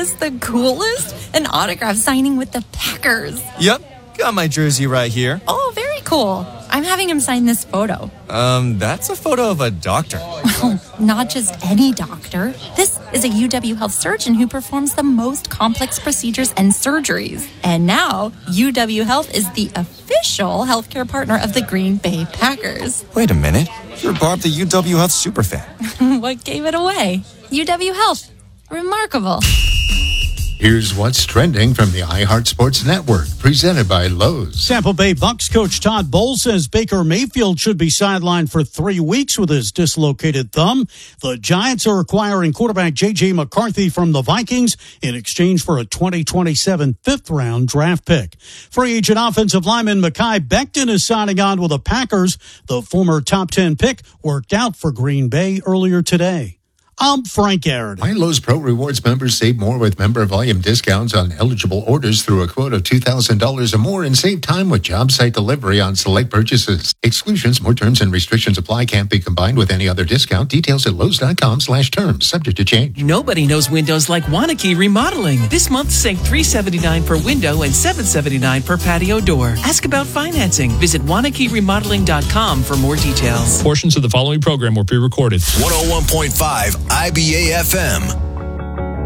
this the coolest? An autograph signing with the Packers. Yep, got my jersey right here. Oh, very cool. I'm having him sign this photo. That's a photo of a doctor. Well, not just any doctor. This is a UW Health surgeon who performs the most complex procedures and surgeries. And now, UW Health is the official healthcare partner of the Green Bay Packers. Wait a minute. You're Barb, the UW Health superfan. What gave it away? UW Health. Remarkable. Here's what's trending from the iHeart Sports Network, presented by Lowe's. Tampa Bay Bucs coach Todd Bowles says Baker Mayfield should be sidelined for 3 weeks with his dislocated thumb. The Giants are acquiring quarterback J.J. McCarthy from the Vikings in exchange for a 2027 fifth-round draft pick. Free agent offensive lineman Mekhi Becton is signing on with the Packers. The former top 10 pick worked out for Green Bay earlier today. I'm Frank Aaron. My Lowe's Pro Rewards members save more with member volume discounts on eligible orders through a quote of $2,000 or more and save time with job site delivery on select purchases. Exclusions, more terms and restrictions apply. Can't be combined with any other discount. Details at Lowe's.com/terms. Subject to change. Nobody knows windows like Wanakee Remodeling. This month, save $379 per window and $779 per patio door. Ask about financing. Visit WanakeeRemodeling.com for more details. Portions of the following program were pre-recorded. 101.5 IBA FM.